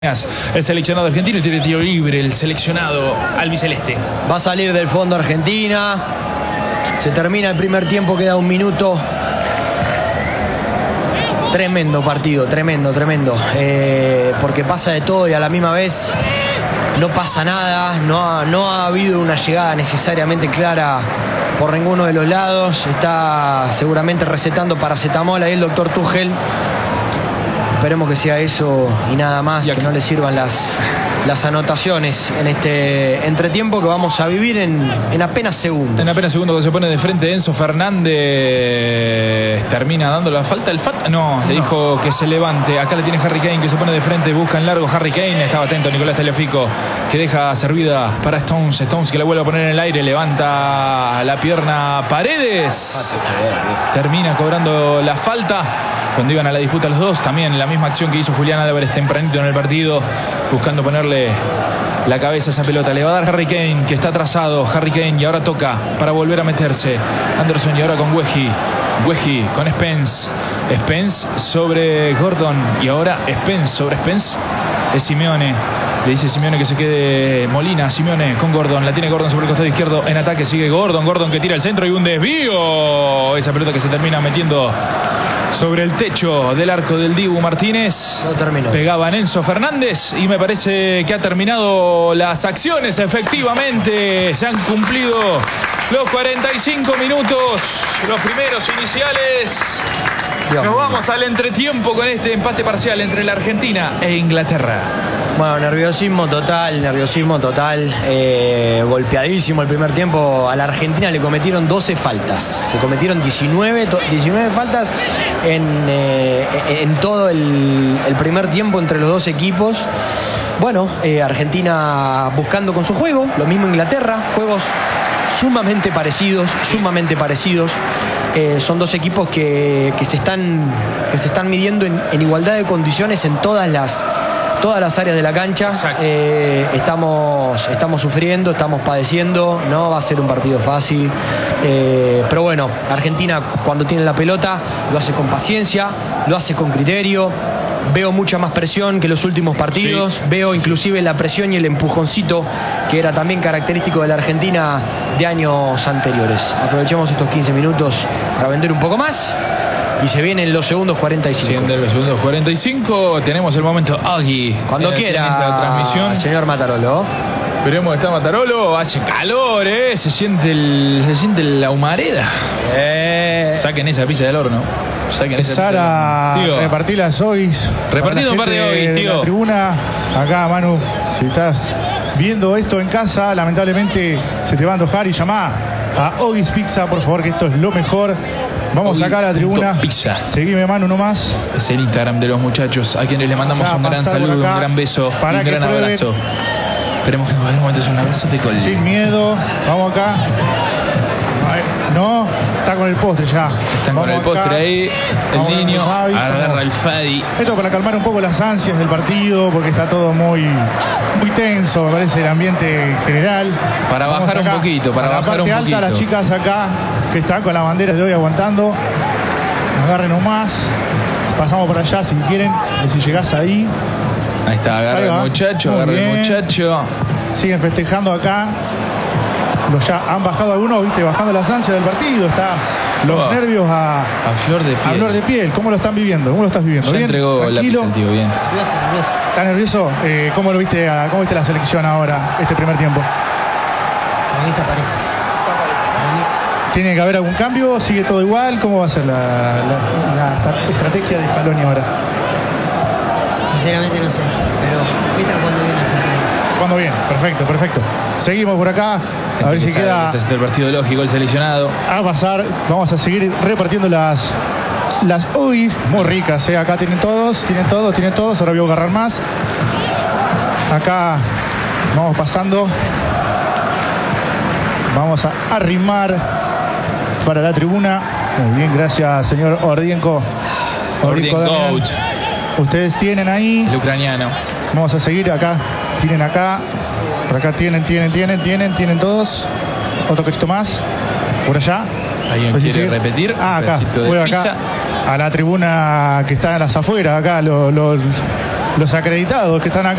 El seleccionado argentino y tiene tiro libre el seleccionado albiceleste. Va a salir del fondo Argentina. Se termina el primer tiempo, queda un minuto. Tremendo partido, tremendo. Porque pasa de todo y a la misma vez no pasa nada. No ha habido una llegada necesariamente clara por ninguno de los lados. Está seguramente recetando paracetamol ahí el doctor Tuchel. Esperemos que sea eso y nada más, que no le sirvan las anotaciones en este entretiempo que vamos a vivir en apenas segundos. En apenas segundos que se pone de frente Enzo Fernández. Termina dando la falta. Le dijo que se levante. Acá le tiene Harry Kane que se pone de frente. Busca en largo Harry Kane. Estaba atento Nicolás Tagliafico, que deja servida para Stones. Stones que la vuelve a poner en el aire. Levanta la pierna Paredes. Termina cobrando la falta. Cuando iban a la disputa los dos, también la misma acción que hizo Julián Álvarez tempranito en el partido, buscando ponerle la cabeza a esa pelota. Le va a dar Harry Kane, que está atrasado. Harry Kane, y ahora toca para volver a meterse. Anderson, y ahora con Wehi con Spence. Spence sobre Gordon, y ahora Spence sobre Spence. Es Simeone. Le dice Simeone que se quede Molina. Simeone con Gordon. La tiene Gordon sobre el costado izquierdo. En ataque sigue Gordon. Gordon que tira el centro y un desvío. Esa pelota que se termina metiendo sobre el techo del arco del Dibu Martínez. No terminó. Pegaban Enzo Fernández y me parece que ha terminado las acciones. Efectivamente, se han cumplido los 45 minutos, los primeros iniciales. Nos vamos al entretiempo con este empate parcial entre la Argentina e Inglaterra. Bueno, nerviosismo total. Golpeadísimo el primer tiempo. A la Argentina le cometieron 12 faltas. Se cometieron 19 faltas en todo el primer tiempo entre los dos equipos. Bueno, Argentina buscando con su juego. Lo mismo Inglaterra. Juegos sumamente parecidos. Son dos equipos que se están midiendo en igualdad de condiciones en todas las áreas de la cancha. Estamos sufriendo, estamos padeciendo. No va a ser un partido fácil. Pero bueno, Argentina cuando tiene la pelota lo hace con paciencia, lo hace con criterio. Veo mucha más presión que los últimos partidos. Veo inclusive la presión y el empujoncito que era también característico de la Argentina de años anteriores. Aprovechemos estos 15 minutos para vender un poco más. Y se vienen los segundos 45. Los segundos 45. Tenemos el momento Agui. Cuando quiera, la transmisión. Señor Matarolo. Veremos que está Matarolo. Hace calor, se siente la humareda. Saquen esa pizza del horno. Empezar a repartir las OIS. Repartiendo un par de OIS, tío. La tribuna. Acá, Manu, si estás viendo esto en casa, lamentablemente se te va a antojar y llamá a OIS Pizza, por favor, que esto es lo mejor. Vamos acá a la tribuna. Pizza. Seguime, Manu, nomás. Es el Instagram de los muchachos, a quienes les mandamos un gran saludo, un gran beso y un gran abrazo. Esperemos que en cualquier momento es un abrazo de col. Sin miedo. Vamos acá. No, está con el postre ya. Están con el postre ahí. El niño agarra el Fadi. Esto para calmar un poco las ansias del partido, porque está todo muy tenso, me parece, el ambiente general. Para bajar un poquito, para bajar un poquito. Las chicas acá que están con las banderas de hoy aguantando. Agarren nomás. Pasamos por allá si quieren. Si llegás ahí. Ahí está, agarra el muchacho. Siguen festejando acá. Ya han bajado algunos, viste, bajando las ansias del partido. Está los nervios a flor de piel. ¿Cómo lo están viviendo? ¿Cómo lo estás viviendo? Ya ¿Bien? entregó el lápiz al tío, bien. Nervioso. ¿Estás nervioso? ¿Cómo viste la selección ahora, este primer tiempo? Está parejo. ¿Tiene que haber algún cambio? ¿Sigue todo igual? ¿Cómo va a ser la estrategia de Scaloni ahora? Sinceramente no sé, pero ¿viste cuando viene Argentina? Cuando bien, perfecto. Seguimos por acá. A ver si queda. Este es el partido lógico, el seleccionado. A pasar. Vamos a seguir repartiendo las OIS. Muy ricas, Acá tienen todos. Ahora voy a agarrar más. Acá vamos pasando. Vamos a arrimar para la tribuna. Muy bien, gracias, señor Ordienko. Ustedes tienen ahí. El ucraniano. Vamos a seguir acá. Tienen acá. Por acá tienen todos. Otro cachito más. Por allá. ¿Alguien quiere repetir? Acá. Voy acá a la tribuna que está en las afueras. Acá los los acreditados que están acá.